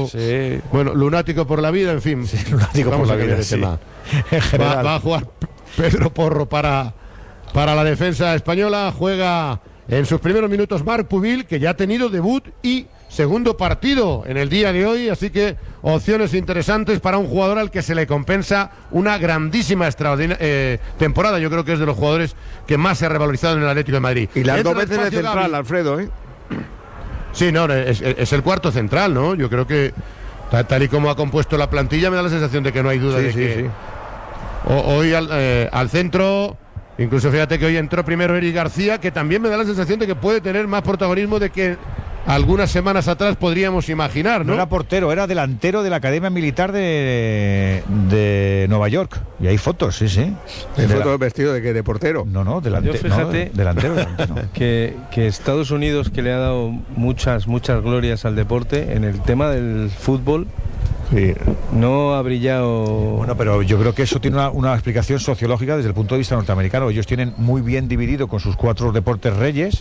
sí. Bueno, lunático por la vida, en fin. Sí, lunático vamos por la a cambiar vida, de tema. sí. Va a jugar Pedro Porro para la defensa española. Juega en sus primeros minutos Marc Pubil, que ya ha tenido debut y segundo partido en el día de hoy, así que opciones interesantes para un jugador al que se le compensa una grandísima temporada. Yo creo que es de los jugadores que más se ha revalorizado en el Atlético de Madrid. Y las dos veces de central, Gavi. Alfredo, ¿eh? Sí, no, es el cuarto central, ¿no? Yo creo que tal y como ha compuesto la plantilla, me da la sensación de que no hay duda de que... Sí. Hoy al centro... Incluso fíjate que hoy entró primero Eric García, que también me da la sensación de que puede tener más protagonismo de que algunas semanas atrás podríamos imaginar, ¿no? No era portero, era delantero de la Academia Militar de Nueva York. Y hay fotos, sí. ¿Hay fotos vestido de qué? ¿De portero? No, delantero. Fíjate delantero. que Estados Unidos, que le ha dado muchas glorias al deporte, en el tema del fútbol, sí, no ha brillado. Bueno, pero yo creo que eso tiene una explicación sociológica desde el punto de vista norteamericano. Ellos tienen muy bien dividido con sus 4 deportes reyes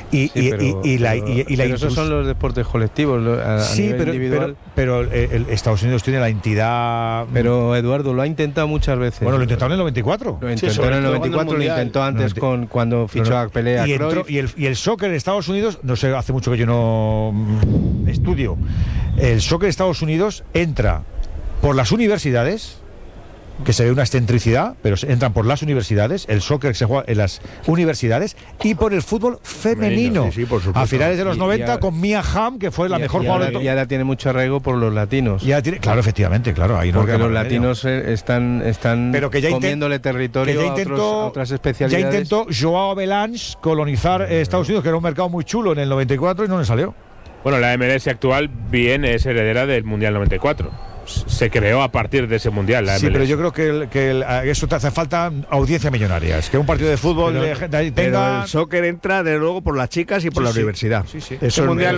pero esos son los deportes colectivos a nivel individual. Pero Estados Unidos tiene la entidad. Pero Eduardo lo ha intentado muchas veces. Bueno, lo intentaron en el 94. Lo intentó en el 94, lo intentó antes cuando fichó a Pelé, a Cruyff. Y el soccer en Estados Unidos, no sé, hace mucho que yo no estudio. El soccer de Estados Unidos entra por las universidades, que se ve una excentricidad, pero entran por las universidades, el soccer se juega en las universidades, y por el fútbol femenino. Sí, por supuesto. A finales de los 90 con Mia Hamm, que fue la mejor jugadora. Y ahora tiene mucho arraigo por los latinos. Claro, efectivamente, claro. Ahí porque los latinos están pero que ya comiéndole territorio a otras especialidades. Ya intentó Joao Belange colonizar Estados Unidos, que era un mercado muy chulo en el 94 y no le salió. Bueno, la MLS actual bien es heredera del Mundial 94. Se creó a partir de ese Mundial, la MLS. Sí, pero yo creo que eso te hace falta audiencia millonaria. Es que un partido de fútbol pero el soccer entra, desde luego, por las chicas y por la universidad. Sí. Ese Mundial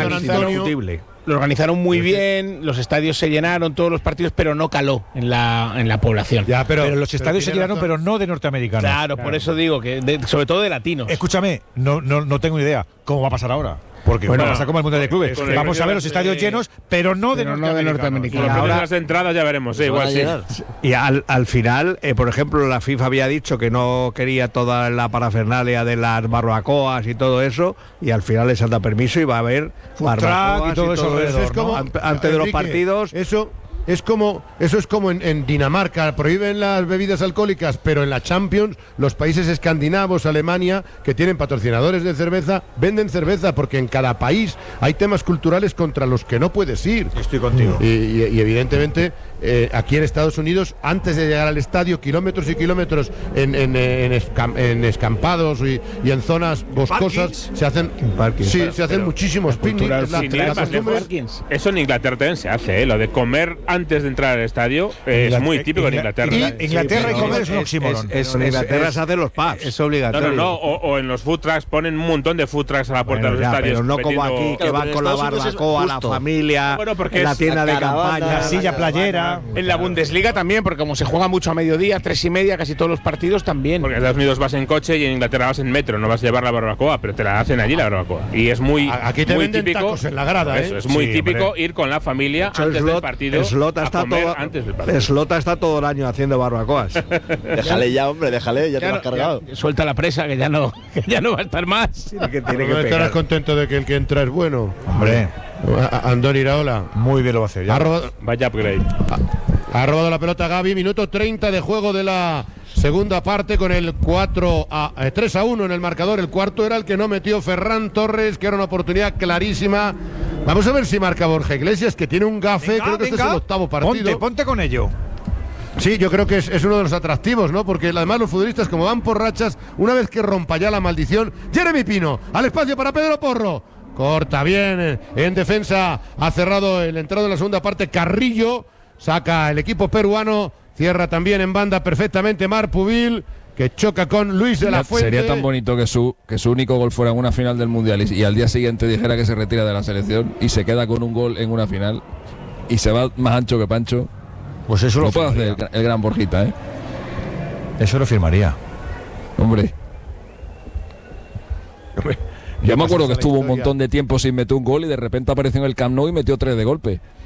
lo organizaron muy bien, los estadios se llenaron, todos los partidos, pero no caló en la población. Ya, pero los estadios se llenaron, pero no de norteamericanos. Claro, por eso digo, que sobre todo de latinos. Escúchame, no tengo idea cómo va a pasar ahora. Porque pasa como el Mundial de Clubes. Vamos a ver los estadios llenos, pero no de norteamericanos. Ahora las entradas ya veremos, igual sí. Y al final, por ejemplo, la FIFA había dicho que no quería toda la parafernalia de las barbacoas y todo eso, y al final les han dado permiso y va a haber barbacoas y todo eso. Es como, antes de los partidos. Eso es como en Dinamarca, prohíben las bebidas alcohólicas, pero en la Champions los países escandinavos, Alemania, que tienen patrocinadores de cerveza, venden cerveza, porque en cada país hay temas culturales contra los que no puedes ir. Estoy contigo. Y evidentemente aquí en Estados Unidos, antes de llegar al estadio, kilómetros y kilómetros en escampados y en zonas boscosas, se hacen muchísimos picnics. Eso en Inglaterra también se hace, lo de comer antes de entrar al estadio es muy típico en Inglaterra. Inglaterra y comer es un oxímoron. En Inglaterra se hacen los pubs. Es obligatorio. O en los food trucks ponen un montón de food trucks a la puerta de los estadios. Pero no como aquí, que van con la barbacoa, la familia, la tienda de campaña, la silla playera. En la Bundesliga también, porque como se juega mucho a mediodía, 3:30, casi todos los partidos también. Porque en Estados Unidos vas en coche y en Inglaterra vas en metro, no vas a llevar la barbacoa, pero te la hacen allí la barbacoa. Y es muy aquí te venden típico tacos en la grada, eso, es muy típico ir con la familia antes del partido. Slota está todo el año haciendo barbacoas. Déjale ya, hombre, déjale, ya te lo has cargado. Suelta la presa, que ya no va a estar más. Tiene que estarás contento de que el que entra es bueno. Hombre, Andoni Iraola. Muy bien lo va a hacer. Vaya upgrade. Ha robado la pelota Gavi, minuto 30 de juego de la segunda parte, con el 3-1 en el marcador. El cuarto era el que no metió Ferran Torres, que era una oportunidad clarísima. Vamos a ver si marca Borja Iglesias, que tiene un gafe. Creo que este es el octavo partido. Ponte con ello. Sí, yo creo que es uno de los atractivos, ¿no? Porque además los futbolistas, como van por rachas, una vez que rompa ya la maldición. Jeremy Pino, al espacio para Pedro Porro. Corta bien, en defensa ha cerrado el entrado en la segunda parte Carrillo. Saca el equipo peruano, cierra también en banda perfectamente Marc Pubil, que choca con Luis de la Fuente. Sería tan bonito que su único gol fuera en una final del Mundial y al día siguiente dijera que se retira de la selección y se queda con un gol en una final y se va más ancho que Pancho. Pues eso lo puede hacer el gran Borjita, ¿eh? Eso lo firmaría. Hombre. Yo me acuerdo que estuvo un montón de tiempo sin meter un gol y de repente apareció en el Camp Nou y metió 3 de golpe.